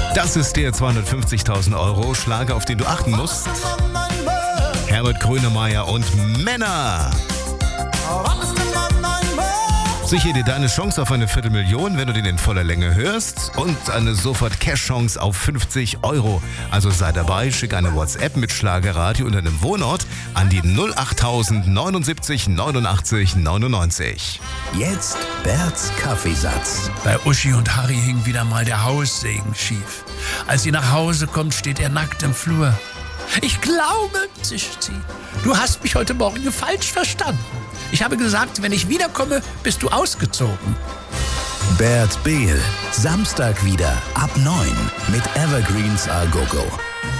Das ist der 250.000 € Schlager, auf den du achten musst. Herbert Grönemeyer und Männer. Sichere dir deine Chance auf eine 250.000, wenn du den in voller Länge hörst, und eine Sofort-Cash-Chance auf 50 €. Also sei dabei, schick eine WhatsApp mit Schlagerradio und deinem Wohnort an die 08000 79 89 99. Jetzt Berts Kaffeesatz. Bei Uschi und Harry hing wieder mal der Haussegen schief. Als sie nach Hause kommt, steht er nackt im Flur. Ich glaube, zischt sie, du hast mich heute Morgen falsch verstanden. Ich habe gesagt, wenn ich wiederkomme, bist du ausgezogen. Bert Behl, Samstag wieder ab 9 mit Evergreens A Go Go.